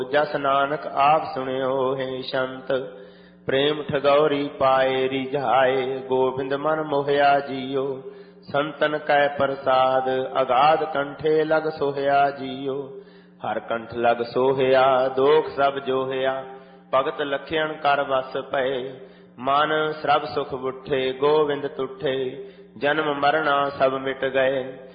ਜਸ ਨਾਨਕ ਆਪ ਸੁਣਿਓ ਹੈ ਸੰਤ। ਪ੍ਰੇਮ ਠਗੌਰੀ ਪਾਏ ਰਿਝਾਏ, ਗੋਬਿੰਦ ਮਨ ਮੋਹਿਆ ਜੀਓ। ਸੰਤਨ ਕੈ ਪ੍ਰਸਾਦ ਅਗਾਧ ਕੰਠੇ ਲਗ ਸੋਹਿਆ ਜੀਓ। ਹਰ ਕੰਠ ਲਗ ਸੋਹਿਆ ਦੋਖ ਸਭ ਜੋਹਿਆ, ਭਗਤ ਲਖਿਆਣ ਕਰ ਵਸ ਪਏ। ਮਨ ਸਰਬ ਸੁਖ ਬੁੱਠੇ ਗੋਵਿੰਦ ਤੁਠੇ, ਜਨਮ ਮਰਣਾ ਸਭ ਮਿਟ ਗਏ।